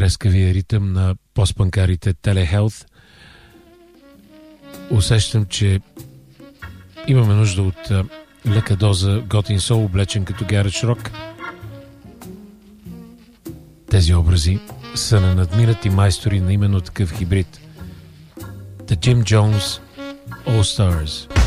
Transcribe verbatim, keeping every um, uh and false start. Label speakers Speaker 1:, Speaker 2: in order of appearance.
Speaker 1: трескавия ритъм на постпанкарите Telehealth. Усещам, че имаме нужда от а, лека доза готин сол, облечен като гараж рок. Тези образи са на надминати майстори на именно такъв хибрид. The Jim Jones All Stars.